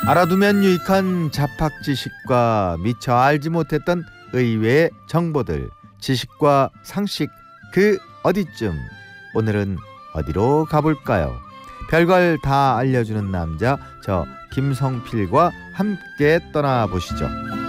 알아두면 유익한 잡학 지식과 미처 알지 못했던 의외의 정보들, 지식과 상식 그 어디쯤. 오늘은 어디로 가볼까요? 별걸 다 알려주는 남자, 저 김성필과 함께 떠나보시죠.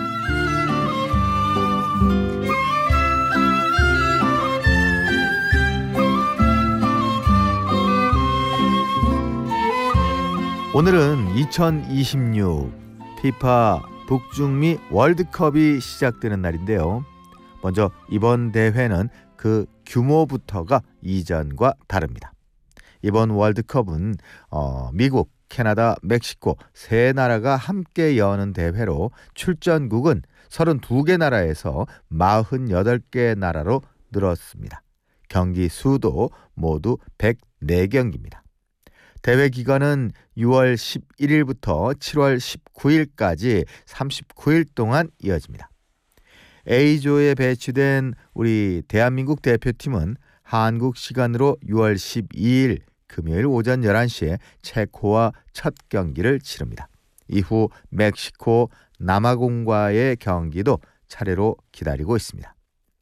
오늘은 2026 피파 북중미 월드컵이 시작되는 날인데요. 먼저 이번 대회는 그 규모부터가 이전과 다릅니다. 이번 월드컵은 미국, 캐나다, 멕시코 세 나라가 함께 여는 대회로 출전국은 32개 나라에서 48개 나라로 늘었습니다. 경기 수도 모두 104경기입니다. 대회 기간은 6월 11일부터 7월 19일까지 39일 동안 이어집니다. A조에 배치된 우리 대한민국 대표팀은 한국 시간으로 6월 12일 금요일 오전 11시에 체코와 첫 경기를 치릅니다. 이후 멕시코, 남아공과의 경기도 차례로 기다리고 있습니다.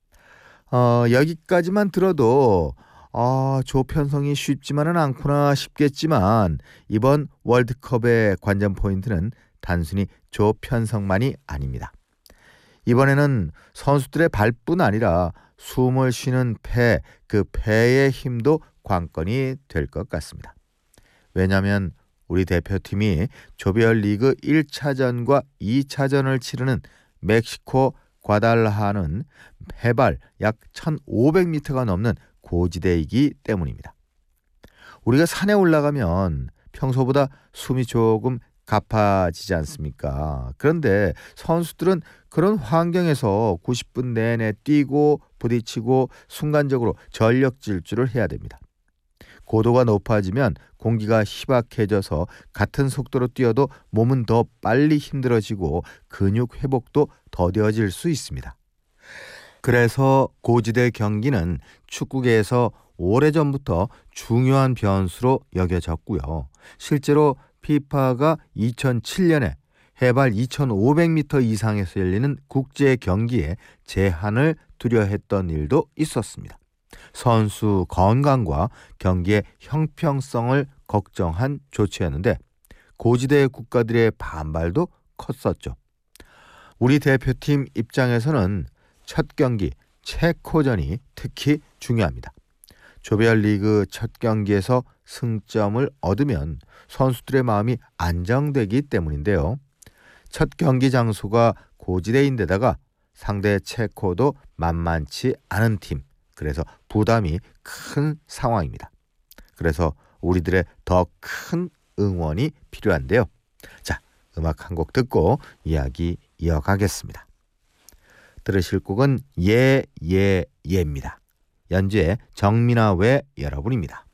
여기까지만 들어도 조 편성이 쉽지만은 않구나 싶겠지만 이번 월드컵의 관전 포인트는 단순히 조 편성만이 아닙니다. 이번에는 선수들의 발뿐 아니라 숨을 쉬는 폐, 그 폐의 힘도 관건이 될 것 같습니다. 왜냐하면 우리 대표팀이 조별리그 1차전과 2차전을 치르는 멕시코 과달라하는 해발 약 1500m가 넘는 고지대이기 때문입니다. 우리가 산에 올라가면 평소보다 숨이 조금 가빠지지 않습니까? 그런데 선수들은 그런 환경에서 90분 내내 뛰고 부딪히고 순간적으로 전력 질주를 해야 됩니다. 고도가 높아지면 공기가 희박해져서 같은 속도로 뛰어도 몸은 더 빨리 힘들어지고 근육 회복도 더뎌질 수 있습니다. 그래서 고지대 경기는 축구계에서 오래전부터 중요한 변수로 여겨졌고요. 실제로 피파가 2007년에 해발 2500m 이상에서 열리는 국제 경기에 제한을 두려 했던 일도 있었습니다. 선수 건강과 경기의 형평성을 걱정한 조치였는데 고지대 국가들의 반발도 컸었죠. 우리 대표팀 입장에서는 첫 경기 체코전이 특히 중요합니다. 조별리그 첫 경기에서 승점을 얻으면 선수들의 마음이 안정되기 때문인데요. 첫 경기 장소가 고지대인데다가 상대 체코도 만만치 않은 팀, 그래서 부담이 큰 상황입니다. 그래서 우리들의 더 큰 응원이 필요한데요. 자, 음악 한 곡 듣고 이야기 이어가겠습니다. 들으실 곡은 예예예입니다. 연주의 정민아 외 여러분입니다.